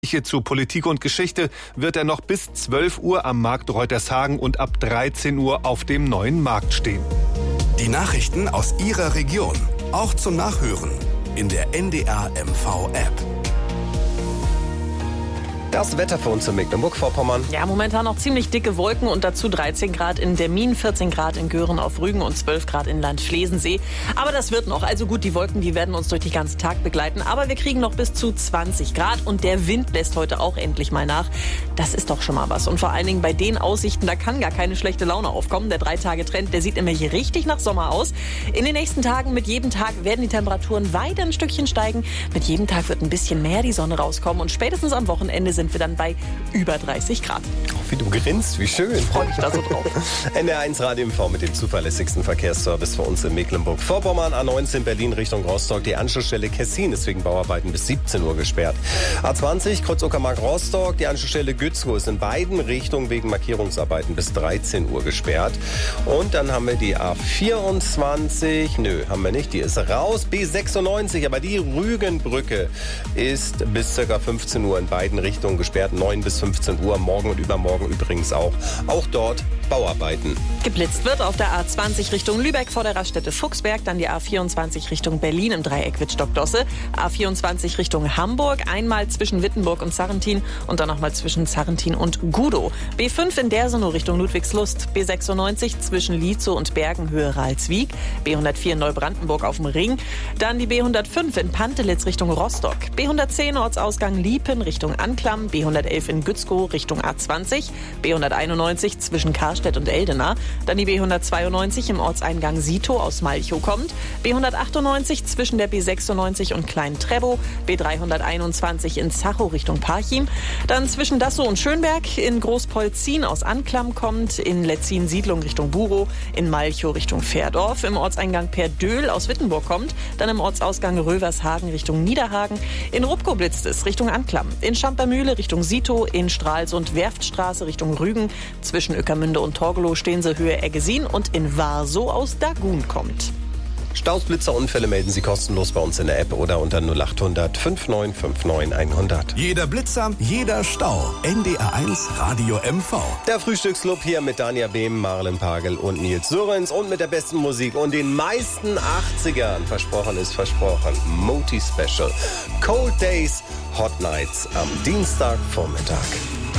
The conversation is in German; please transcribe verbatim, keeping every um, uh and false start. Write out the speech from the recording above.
Ausblicke zu Politik und Geschichte wird er noch bis zwölf Uhr am Markt Reutershagen und ab dreizehn Uhr auf dem Neuen Markt stehen. Die Nachrichten aus Ihrer Region, auch zum Nachhören in der N D R M V-App. Das Wetter für uns in Mecklenburg-Vorpommern. Ja, momentan noch ziemlich dicke Wolken und dazu dreizehn Grad in Demmin, vierzehn Grad in Göhren auf Rügen und zwölf Grad in Landschlesensee. Aber das wird noch. Also gut, die Wolken, die werden uns durch den ganzen Tag begleiten. Aber wir kriegen noch bis zu zwanzig Grad und der Wind lässt heute auch endlich mal nach. Das ist doch schon mal was. Und vor allen Dingen bei den Aussichten, da kann gar keine schlechte Laune aufkommen. Der Drei-Tage-Trend, der sieht immer hier richtig nach Sommer aus. In den nächsten Tagen, mit jedem Tag werden die Temperaturen weiter ein Stückchen steigen. Mit jedem Tag wird ein bisschen mehr die Sonne rauskommen und spätestens am Wochenende sind wir dann bei über dreißig Grad. Wie du grinst, wie schön. Ich freue mich da so drauf. N D R eins Radio M V mit dem zuverlässigsten Verkehrsservice für uns in Mecklenburg-Vorpommern. A neunzehn Berlin Richtung Rostock. Die Anschlussstelle Kessin ist wegen Bauarbeiten bis siebzehn Uhr gesperrt. A zwanzig Kreuz-Uckermark-Rostock. Die Anschlussstelle Gützkow ist in beiden Richtungen wegen Markierungsarbeiten bis dreizehn Uhr gesperrt. Und dann haben wir die A vierundzwanzig. Nö, haben wir nicht. Die ist raus. B sechsundneunzig. Aber die Rügenbrücke ist bis ca. fünfzehn Uhr in beiden Richtungen gesperrt. neun bis fünfzehn Uhr, morgen und übermorgen übrigens auch. Auch dort Bauarbeiten. Geblitzt wird auf der A zwanzig Richtung Lübeck vor der Raststätte Fuchsberg, dann die A vierundzwanzig Richtung Berlin im Dreieck Wittstock-Dosse, A vierundzwanzig Richtung Hamburg, einmal zwischen Wittenburg und Sarrentin und dann nochmal zwischen Sarrentin und Gudow. B fünf in Dersenow Richtung Ludwigslust, B sechsundneunzig zwischen Lietzow und Bergen Höhe Ralswiek, B hundertvier in Neubrandenburg auf dem Ring, dann die B hundertfünf in Pantelitz Richtung Rostock, B hundertzehn Ortsausgang Liepen Richtung Anklam, B hundertelf in Gützkow Richtung A zwanzig, B hunderteinundneunzig zwischen Karstedt und Eldena, dann die B hundertzweiundneunzig im Ortseingang Sito aus Malchow kommt, B hundertachtundneunzig zwischen der B sechsundneunzig und Klein-Trebow, B dreihunderteinundzwanzig in Zachow Richtung Parchim, dann zwischen Dassow und Schönberg in Großpolzin aus Anklam kommt, in Letzin-Siedlung Richtung Burow, in Malchow Richtung Fährdorf, im Ortseingang Perdöhl aus Wittenburg kommt, dann im Ortsausgang Rövershagen Richtung Niederhagen, in Rupkow blitzt es Richtung Anklam, in Schampermühle Richtung Sito, in Stralsund Werftstraße Richtung Rügen, zwischen Ueckermünde und Torgelow stehen sie Höhe Eggesin und in Warsow aus Dagun kommt. Staus, Blitzer, Unfälle melden Sie kostenlos bei uns in der App oder unter null achthundert fünfundneunzig neunundfünfzig hundert. Jeder Blitzer, jeder Stau. N D R eins Radio M V. Der Frühstücksclub hier mit Danja Behm, Marlen Pagel und Nils Sörenz und mit der besten Musik und den meisten achtzigern. Versprochen ist versprochen. Moti Special. Cold Days, Hot Nights am Dienstagvormittag.